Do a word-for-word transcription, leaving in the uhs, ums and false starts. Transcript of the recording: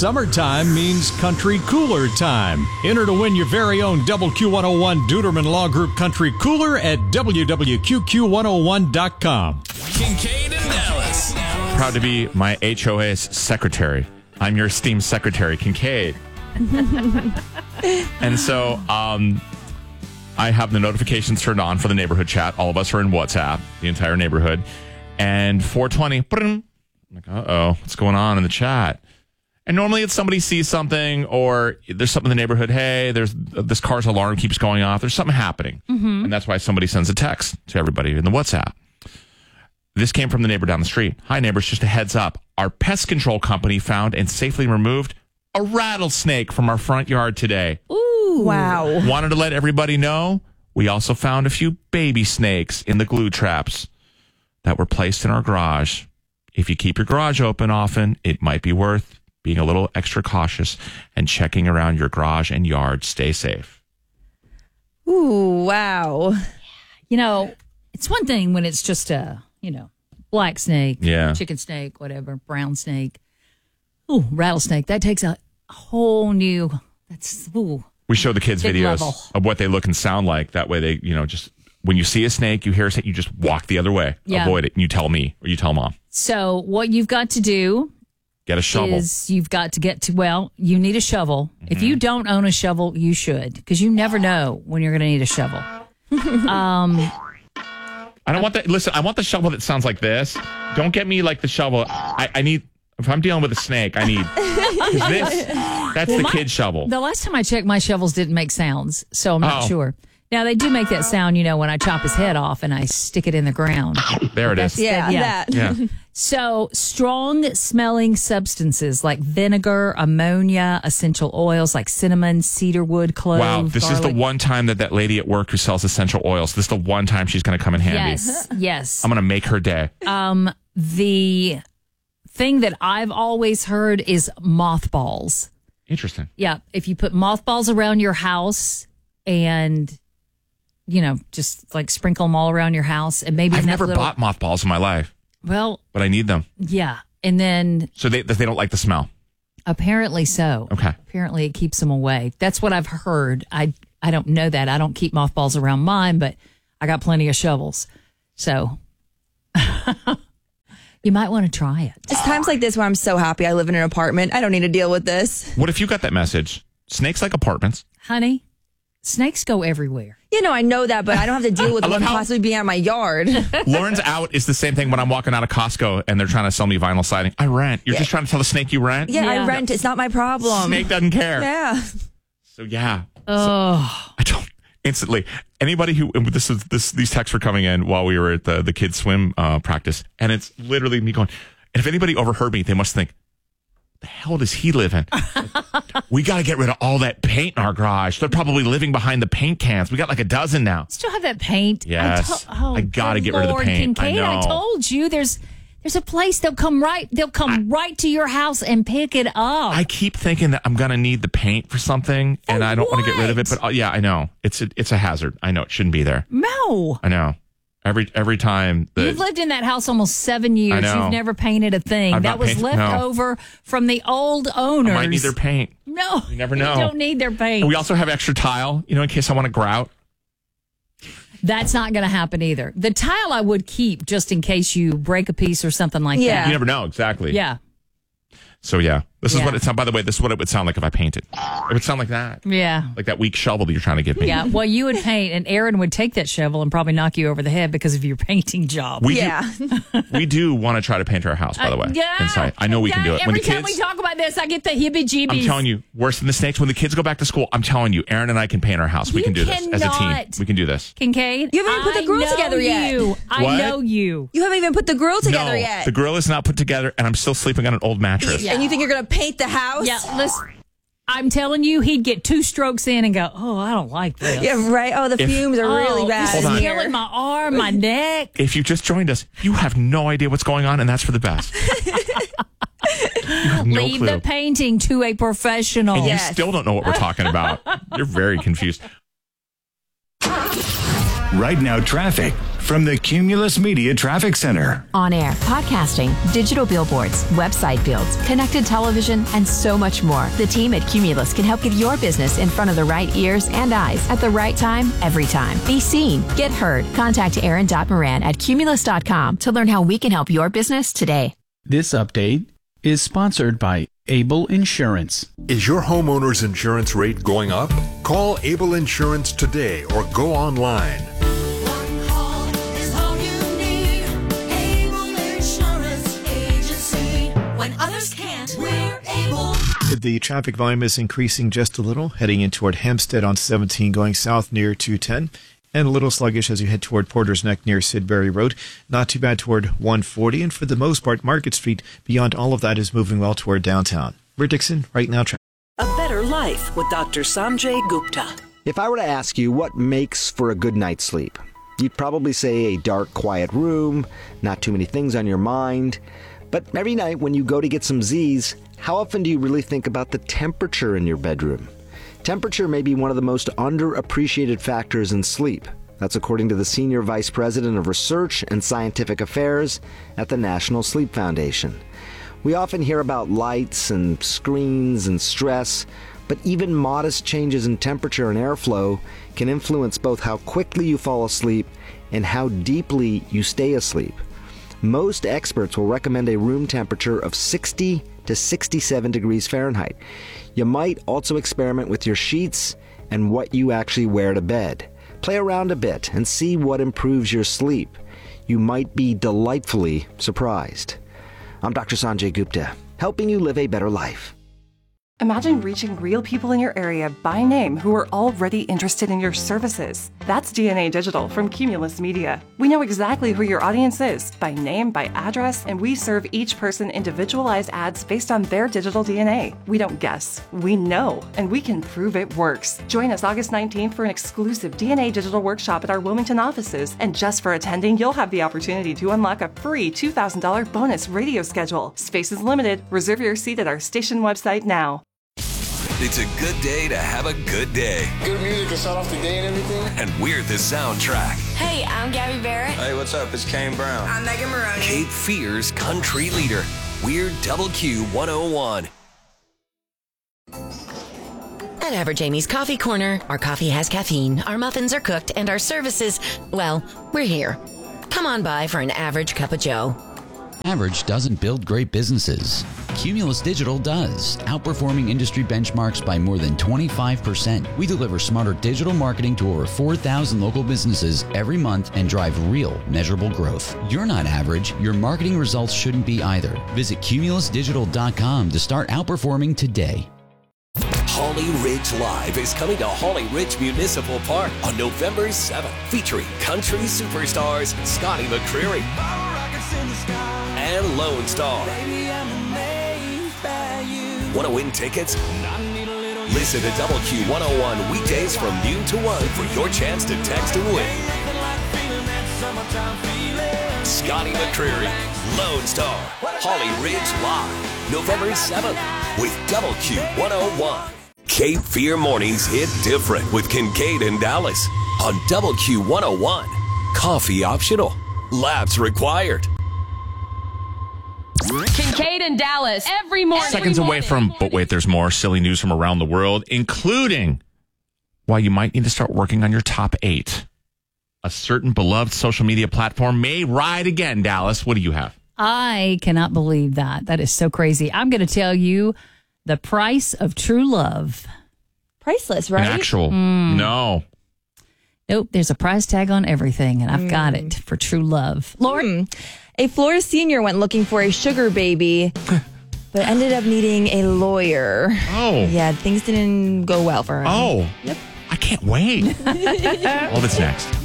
Summertime means country cooler time. Enter to win your very own W Q one oh one Duderman Law Group Country Cooler at w w q q one oh one dot com. Kincaid and Dallas. Proud to be my H O A's secretary. I'm your esteemed secretary, Kincaid. And so um, I have the notifications turned on for the neighborhood chat. All of us are in WhatsApp, the entire neighborhood. And four twenty, I'm like, uh-oh, what's going on in the chat? And normally it's somebody sees something or there's something in the neighborhood. Hey, there's this car's alarm keeps going off. There's something happening. Mm-hmm. And that's why somebody sends a text to everybody in the WhatsApp. This came from the neighbor down the street. Hi, neighbors, just a heads up. Our pest control company found and safely removed a rattlesnake from our front yard today. Ooh. Wow. Wanted to let everybody know we also found a few baby snakes in the glue traps that were placed in our garage. If you keep your garage open often, it might be worth being a little extra cautious and checking around your garage and yard. Stay safe. Ooh, wow. You know, it's one thing when it's just a, you know, black snake, yeah. chicken snake, whatever, brown snake. Ooh, rattlesnake. That takes a whole new, that's, ooh. We show the kids Big videos level. of what they look and sound like. That way they, you know, just, when you see a snake, you hear a snake, you just walk the other way. Yeah. Avoid it. And you tell me or you tell mom. So what you've got to do Get a shovel. is you've got to get to, well, you need a shovel. Mm-hmm. If you don't own a shovel, you should, because you never know when you're going to need a shovel. um, I don't want that. Listen, I want the shovel that sounds like this. Don't get me like the shovel. I, I need, if I'm dealing with a snake, I need, 'cause this, that's well, the my, kid shovel. The last time I checked, my shovels didn't make sounds, so I'm not Oh. sure. Now, they do make that sound, you know, when I chop his head off and I stick it in the ground. There it is. Yeah, Yeah. that. Yeah. So, strong smelling substances like vinegar, ammonia, essential oils like cinnamon, cedarwood, clove. Wow, this is the garlic. one time that that lady at work who sells essential oils, this is the one time she's going to come in handy. Yes, yes. I'm going to make her day. Um, the thing that I've always heard is mothballs. Interesting. Yeah, if you put mothballs around your house and, you know, just like sprinkle them all around your house and maybe I've in that never little, bought mothballs in my life, Well, but I need them. yeah, and then So they they don't like the smell. apparently so. Okay. Apparently it keeps them away. That's what I've heard. I I don't know that. I don't keep mothballs around mine, but I got plenty of shovels. So you might want to try it. It's times like this where I'm so happy I live in an apartment. I don't need to deal with this. What if you got that message? Snakes like apartments. Honey, snakes go everywhere. You know, I know that, but I don't have to deal with I love one how- possibly being at my yard. Lauren's out is the same thing when I'm walking out of Costco and they're trying to sell me vinyl siding. I rent. You're just trying to tell the snake you rent? Yeah, Yeah. I rent. It's not my problem. Snake doesn't care. Yeah. So yeah. Oh, I don't instantly. Anybody who this is this these texts were coming in while we were at the the kids swim uh, practice, and it's literally me going. And if anybody overheard me, they must think, the hell does he live in? We got to get rid of all that paint in our garage. They're probably living behind the paint cans. We got like a dozen now. still have that paint. Yes. I, to- oh, I gotta good get rid of the Lord, paint. I Kincaid, I, know. told you there's there's a place they'll come right they'll come right to your house and pick it up. I keep thinking that I'm gonna need the paint for something, and For I don't want to get rid of it. what? But uh, yeah, I know it's a, it's a hazard. I know it shouldn't be there. no. I know. Every every time the You've lived in that house almost seven years. I know. You've never painted a thing. I've that not was painted- left no. over from the old owners. I might need their paint. No, You never know. You don't need their paint. And we also have extra tile, you know, in case I want to grout. That's not going to happen either. The tile I would keep just in case you break a piece or something like Yeah. that. You never know exactly. Yeah. So yeah, this is Yeah. what it sounds. By the way, this is what it would sound like if I painted. It would sound like that, Yeah. like that weak shovel that you're trying to give me. Yeah. Well, you would paint, and Aaron would take that shovel and probably knock you over the head because of your painting job. We Yeah. do. We do want to try to paint our house. By the way, Uh, yeah. inside. I know we can Yeah, do it. Every When the time kids, we talk about this, I get the hibby-jibbies. I'm telling you, worse than the snakes. When the kids go back to school, I'm telling you, Aaron and I can paint our house. We You can do this as a team. cannot. We can do this. Kincaid, You haven't even put the I grill know together yet. You. I What? know you. You haven't even put the grill together no, yet. the grill is not put together, and I'm still sleeping on an old mattress. Yeah. And you think you're going to paint the house? Yeah, listen. I'm telling you, he'd get two strokes in and go, "Oh, I don't like this." Yeah, right. Oh, the If- fumes are really Oh, bad Hold in on. here. killing my arm, my neck. If you just joined us, you have no idea what's going on, and that's for the best. You have no Leave clue. the painting to a professional. And Yes. you still don't know what we're talking about. You're very confused. Right now, traffic from the Cumulus Media Traffic Center. On air, podcasting, digital billboards, website builds, connected television, and so much more. The team at Cumulus can help get your business in front of the right ears and eyes at the right time, every time. Be seen, get heard. Contact Aaron Moran at cumulus dot com to learn how we can help your business today. This update is sponsored by Able Insurance. Is your homeowner's insurance rate going up? Call Able Insurance today or go online. One call is all you need. Able Insurance Agency. When others can't, we're able. The traffic volume is increasing just a little, heading in toward Hempstead on seventeen, going south near two ten. And a little sluggish as you head toward Porter's Neck near Sidbury Road. Not too bad toward one forty. And for the most part, Market Street, beyond all of that, is moving well toward downtown. We're Dixon, right now. Tra- A better life with Doctor Sanjay Gupta. If I were to ask you what makes for a good night's sleep, you'd probably say a dark, quiet room, not too many things on your mind. But every night when you go to get some Z's, how often do you really think about the temperature in your bedroom? Temperature may be one of the most underappreciated factors in sleep. That's according to the Senior Vice President of Research and Scientific Affairs at the National Sleep Foundation. We often hear about lights and screens and stress, but even modest changes in temperature and airflow can influence both how quickly you fall asleep and how deeply you stay asleep. Most experts will recommend a room temperature of sixty to sixty-seven degrees Fahrenheit. You might also experiment with your sheets and what you actually wear to bed. Play around a bit and see what improves your sleep. You might be delightfully surprised. I'm Doctor Sanjay Gupta, helping you live a better life. Imagine reaching real people in your area by name who are already interested in your services. That's D N A Digital from Cumulus Media. We know exactly who your audience is, by name, by address, and we serve each person individualized ads based on their digital D N A. We don't guess, we know, and we can prove it works. Join us August nineteenth for an exclusive D N A Digital workshop at our Wilmington offices, and just for attending, you'll have the opportunity to unlock a free two thousand dollars bonus radio schedule. Space is limited. Reserve your seat at our station website now. It's a good day to have a good day. Good music to start off the day and everything. And we're the soundtrack. Hey, I'm Gabby Barrett. Hey, what's up? It's Kane Brown. I'm Megan Maroney. Cape Fear's country leader. We're Double Q one oh one. At Average Amy's Coffee Corner, our coffee has caffeine, our muffins are cooked, and our services, well, we're here. Come on by for an average cup of joe. Average doesn't build great businesses. Cumulus Digital does, outperforming industry benchmarks by more than twenty-five percent. We deliver smarter digital marketing to over four thousand local businesses every month and drive real, measurable growth. You're not average. Your marketing results shouldn't be either. Visit cumulus digital dot com to start outperforming today. Holly Ridge Live is coming to Holly Ridge Municipal Park on November seventh, featuring country superstars Scotty McCreery and Lone Star. Want to win tickets? Listen to Double Q one oh one weekdays from noon to one for your chance to text and win. Scotty McCreery, Lone Star, Holly Ridge Live, November seventh with Double Q one oh one. Cape Fear Mornings hit different with Kincaid and Dallas on Double Q one oh one. Coffee optional. Labs required. Kincaid and Dallas every morning. Seconds every away morning. from, but wait, there's more silly news from around the world, including why you might need to start working on your top eight. A certain beloved social media platform may ride again, Dallas. What do you have? I cannot believe that. That is so crazy. I'm going to tell you the price of true love. Priceless, right? An actual, Mm. no. Nope, there's a price tag on everything, and I've got it for true love. Lauren, a Florida senior went looking for a sugar baby, but ended up needing a lawyer. Oh. Yeah, things didn't go well for her. Oh. Yep. I can't wait. All that's next.